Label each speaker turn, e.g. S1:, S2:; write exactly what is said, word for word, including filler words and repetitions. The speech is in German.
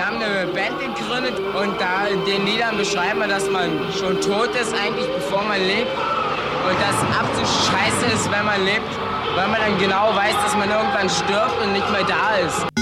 S1: Wir haben eine Band gegründet und da in den Liedern beschreiben wir, dass man schon tot ist eigentlich, bevor man lebt. Und dass absolut scheiße ist, wenn man lebt, weil man dann genau weiß, dass man irgendwann stirbt und nicht mehr da ist.